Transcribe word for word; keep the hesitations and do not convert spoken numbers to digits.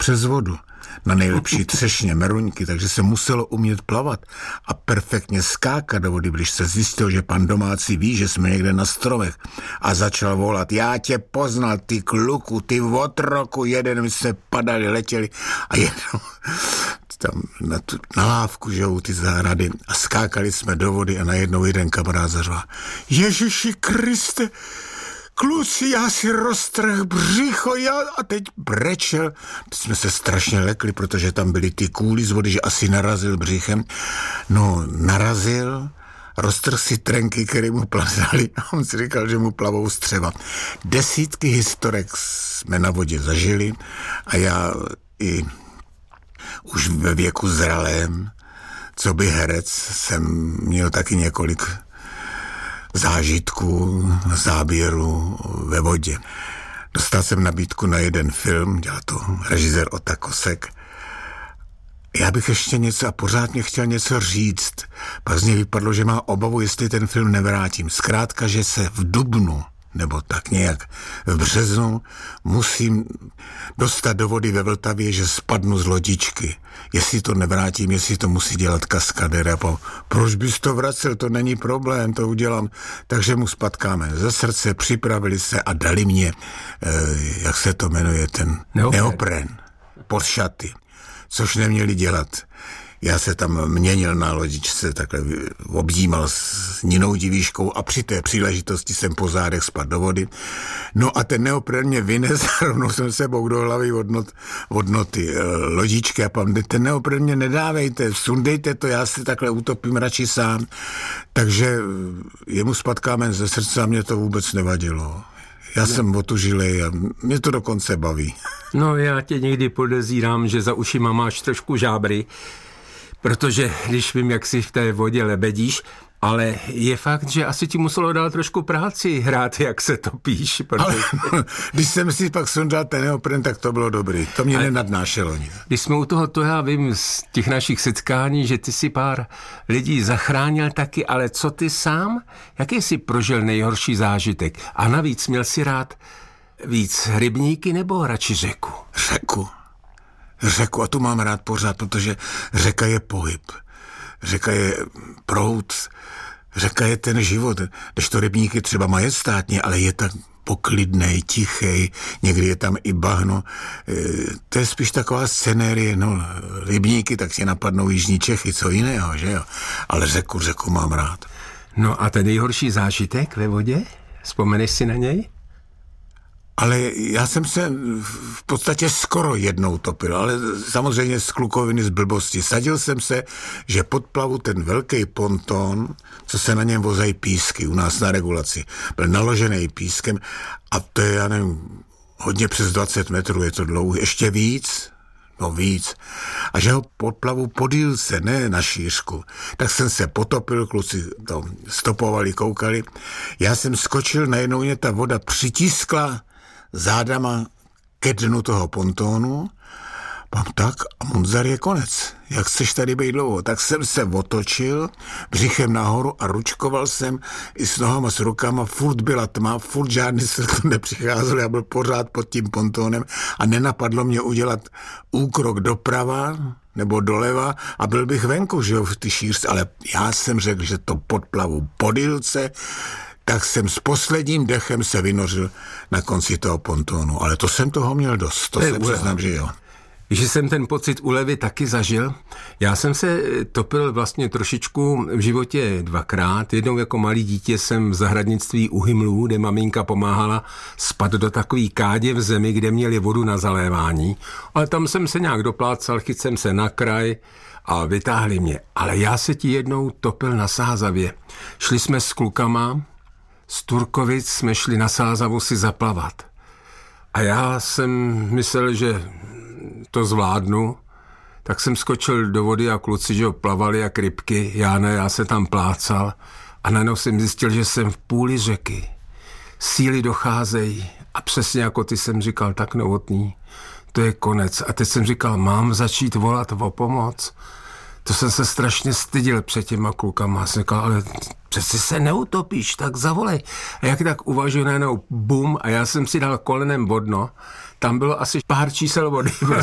přes vodu. Na nejlepší třešně, meruňky, takže se muselo umět plavat a perfektně skákat do vody, když se zjistil, že pan domácí ví, že jsme někde na stromech a začal volat: já tě poznal, ty kluku, ty otroku, jeden, my jsme padali, letěli a jednou tam na, tu, na lávku, že u ty zahrady a skákali jsme do vody a najednou jeden kamarád zařval: Ježiši Kriste, kluci, já si roztrh břicho, já a teď brečel. Teď jsme se strašně lekli, protože tam byly ty kůly z vody, že asi narazil břichem. No, narazil, roztrh si trenky, které mu plazaly a on si říkal, že mu plavou střeva. Desítky historek jsme na vodě zažili a já i už ve věku zralém, co by herec, jsem měl taky několik zážitků, záběrů ve vodě. Dostal jsem nabídku na jeden film, dělal to režisér Ota Kosek. Já bych ještě něco a pořád mě chtěl něco říct. Pak z něj vypadlo, že má obavu, jestli ten film nevrátím. Zkrátka, že se v dubnu nebo tak nějak v březnu musím dostat do vody ve Vltavě, že spadnu z lodičky. Jestli to nevrátím, jestli to musí dělat kaskadér. A po, proč bys to vracel, to není problém, to udělám. Takže mu spadkáme ze srdce, připravili se a dali mě, eh, jak se to jmenuje, ten neopren, neopren pod šaty, což neměli dělat. Já se tam měnil na lodičce, takhle objímal s Ninou Divíškou a při té příležitosti jsem po zádech spadl do vody. No a ten neopren mě vynes a rovnou jsem sebou do hlavy od, not, od noty lodičky a pan, ten neopren mě nedávejte, sundejte to, já si takhle utopím radši sám. Takže jemu spadl kámen ze srdce a mě to vůbec nevadilo. Já no. jsem otužilej a mě to dokonce baví. No já tě někdy podezírám, že za ušima máš trošku žábry, protože když vím, jak si v té vodě lebedíš, ale je fakt, že asi ti muselo dát trošku práci hrát, jak se topíš. Protože... Ale když jsem si pak sundal ten neopren, tak to bylo dobrý. To mě ale nenadnášelo nic. Když jsme u toho, to já vím z těch našich setkání, že ty si pár lidí zachránil taky, ale co ty sám? Jaký jsi prožil nejhorší zážitek? A navíc měl si rád víc rybníky nebo radši řeku? Řeku. Řeku a tu mám rád pořád, protože řeka je pohyb. Řeka je proud, řeka je ten život. Když to rybník je třeba majestátně, ale je tak poklidnej, tichej, někdy je tam i bahno. To je spíš taková scenérie, no, rybníky, tak si napadnou jižní Čechy, co jiného, že jo? Ale řeku, řeku mám rád. No a ten nejhorší zážitek ve vodě? Vzpomeneš si na něj? Ale já jsem se v podstatě skoro jednou topil, ale samozřejmě z klukoviny, z blbosti. Sadil jsem se, že podplavu ten velký ponton, co se na něm vozají písky u nás na regulaci, byl naložený pískem a to je, já nevím, hodně přes dvacet metrů, je to dlouhý, ještě víc, no víc. A že ho podplavu po dílce, ne na šířku. Tak jsem se potopil, kluci to stopovali, koukali. Já jsem skočil, najednou mě ta voda přitiskla zádama ke dnu toho pontónu, mám tak a Munzar je konec. Jak chceš tady být dlouho? Tak jsem se otočil břichem nahoru a ručkoval jsem i s nohama, s rukama, furt byla tma, furt žádný světlo nepřicházel, já byl pořád pod tím pontónem a nenapadlo mě udělat úkrok doprava nebo doleva a byl bych venku, že jo, v ty šířce, ale já jsem řekl, že to podplavu po dýlce, tak jsem s posledním dechem se vynořil na konci toho pontónu. Ale to jsem toho měl dost, to se přiznám, že jo. Že jsem ten pocit úlevy taky zažil. Já jsem se topil vlastně trošičku v životě dvakrát. Jednou jako malý dítě jsem v zahradnictví u Hymlů, kde maminka pomáhala spat do takový kádě v zemi, kde měli vodu na zalévání. Ale tam jsem se nějak doplácal, chyt jsem se na kraj a vytáhli mě. Ale já se ti jednou topil na Sázavě. Šli jsme s klukama, z Turkovic jsme šli na Sázavu si zaplavat. A já jsem myslel, že to zvládnu, tak jsem skočil do vody a kluci, že ho plavali jak rybky, já ne, já se tam plácal a najednou jsem zjistil, že jsem v půli řeky. Síly docházejí a přesně jako ty jsem říkal, tak Novotný, to je konec. A teď jsem říkal, mám začít volat o pomoc. To jsem se strašně styděl před těma klukama. Jsem říkal, ale přeci se neutopíš, tak zavolej. A jak tak uvažuji, najednou bum, a já jsem si dal kolenem vodno. Tam bylo asi pár čísel vody.